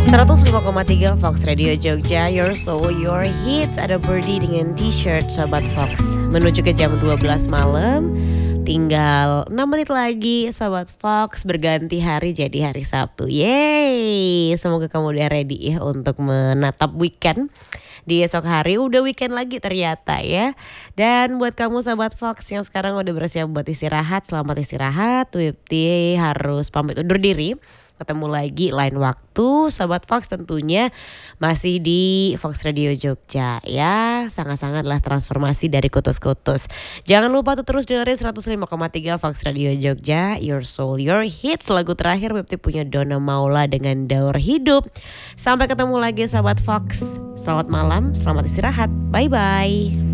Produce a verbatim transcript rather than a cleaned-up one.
seratus lima koma tiga Fox Radio Jogja, Your Soul, Your Hits. Ada Birdie dengan t-shirt Sobat Fox. Menuju ke jam dua belas malam. Tinggal enam menit lagi Sobat Fox, berganti hari jadi hari Sabtu. Yeay, semoga kamu udah ready ya untuk menatap weekend. Di esok hari udah weekend lagi ternyata ya. Dan buat kamu Sobat Fox yang sekarang udah bersiap buat istirahat, selamat istirahat. Wipti harus pamit undur diri. Ketemu lagi lain waktu Sobat Fox, tentunya masih di Fox Radio Jogja ya. Sangat-sangatlah transformasi dari kutus-kutus. Jangan lupa tuh terus dengerin seratus lima koma tiga Fox Radio Jogja, Your Soul, Your Hits. Lagu terakhir Wipti punya Donna Maula dengan Daur Hidup. Sampai ketemu lagi Sobat Fox. Selamat malam, selamat istirahat. Bye-bye.